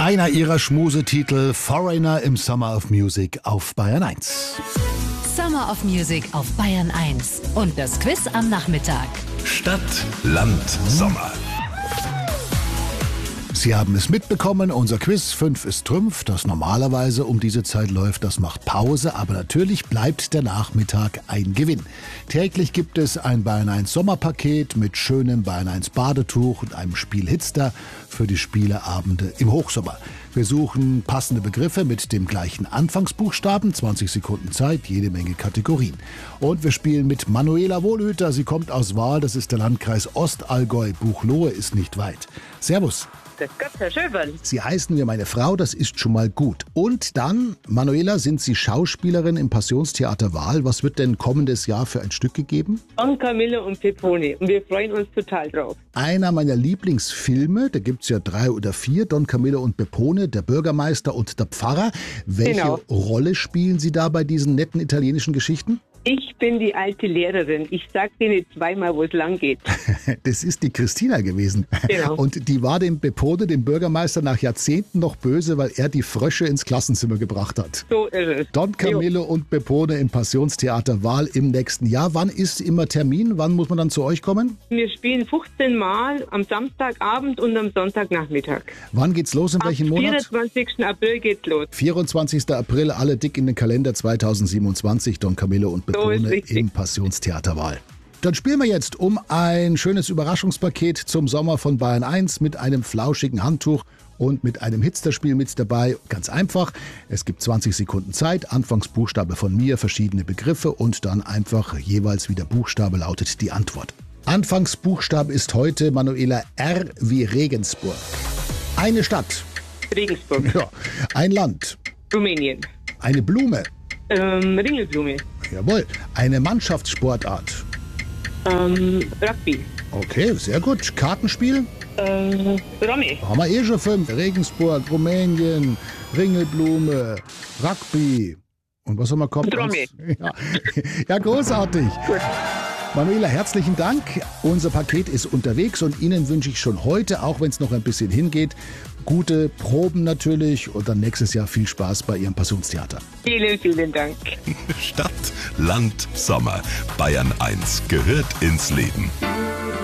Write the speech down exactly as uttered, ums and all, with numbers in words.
Einer ihrer Schmusetitel, Foreigner im Summer of Music auf Bayern eins. Summer of Music auf Bayern eins. Und das Quiz am Nachmittag. Stadt, Land, Sommer. Sie haben es mitbekommen, unser Quiz fünf ist Trümpf, das normalerweise um diese Zeit läuft, das macht Pause, aber natürlich bleibt der Nachmittag ein Gewinn. Täglich gibt es ein Bayern eins Sommerpaket mit schönem Bayern eins Badetuch und einem Spiel Hitster für die Spieleabende im Hochsommer. Wir suchen passende Begriffe mit dem gleichen Anfangsbuchstaben, zwanzig Sekunden Zeit, jede Menge Kategorien. Und wir spielen mit Manuela Wohlhüter, sie kommt aus Wahl, das ist der Landkreis Ostallgäu, Buchloe ist nicht weit. Servus. Das Gott, Herr Schöberl. Sie heißen mir meine Frau, das ist schon mal gut. Und dann, Manuela, sind Sie Schauspielerin im Passionstheater Wahl. Was wird denn kommendes Jahr für ein Stück gegeben? Don Camillo und Pepone. Und wir freuen uns total drauf. Einer meiner Lieblingsfilme, da gibt es ja drei oder vier, Don Camillo und Pepone, der Bürgermeister und der Pfarrer. Welche Genau. Rolle spielen Sie da bei diesen netten italienischen Geschichten? Ich bin die alte Lehrerin. Ich sag denen zweimal, wo es lang geht. Das ist die Christina gewesen. Genau. Und die war dem Pepone, dem Bürgermeister, nach Jahrzehnten noch böse, weil er die Frösche ins Klassenzimmer gebracht hat. So ist es. Don Camillo und Pepone im Passionstheater Wahl im nächsten Jahr. Wann ist immer Termin? Wann muss man dann zu euch kommen? Wir spielen fünfzehn Mal am Samstagabend und am Sonntagnachmittag. Wann geht's los? In welchem Am Monat? vierundzwanzigsten April geht's los. vierundzwanzigsten April, alle dick in den Kalender zweitausendsiebenundzwanzig, Don Camillo und So ist Pepone richtig. im Passionstheater Wahl. Dann spielen wir jetzt um ein schönes Überraschungspaket zum Sommer von Bayern eins mit einem flauschigen Handtuch und mit einem Hitsterspiel mit dabei. Ganz einfach, es gibt zwanzig Sekunden Zeit, Anfangsbuchstabe von mir, verschiedene Begriffe und dann einfach jeweils wie der Buchstabe lautet die Antwort. Anfangsbuchstabe ist heute, Manuela, R wie Regensburg. Eine Stadt, Regensburg. ja, ein Land, Rumänien. eine Blume, Ähm, Ringelblume. jawohl, eine Mannschaftssportart. Ähm, Rugby. Okay, sehr gut. Kartenspiel? Ähm, Romy. Haben wir eh schon fünf. Regensburg, Rumänien, Ringelblume, Rugby. Und was haben wir gehabt? Trommel. Ja, ja, großartig. Gut. Manuela, herzlichen Dank. Unser Paket ist unterwegs und Ihnen wünsche ich schon heute, auch wenn es noch ein bisschen hingeht, gute Proben natürlich und dann nächstes Jahr viel Spaß bei Ihrem Passionstheater. Vielen, vielen Dank. Stadt, Land, Sommer. Bayern eins gehört ins Leben.